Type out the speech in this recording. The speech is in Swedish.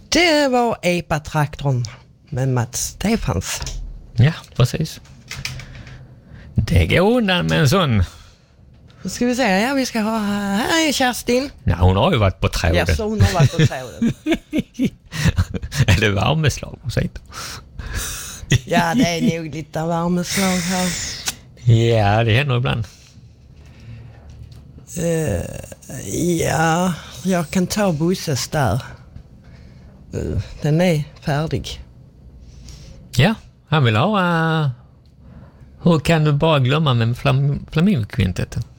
Det var Epa-traktorn med Mats Stefans. Ja, precis. Det går undan med en sån. Då ska vi säga, ja vi ska ha, här är Kerstin. Ja, hon har ju varit på tråden. Ja, så hon har varit på tråden. Är det värmeslag hon säger? Ja, det är nog lite värmeslag här. Ja, det händer ibland. Ja, jag kan ta Busses där. Den är färdig. Ja, han vill ha... hur kan du bara glömma med flamingokvintetten?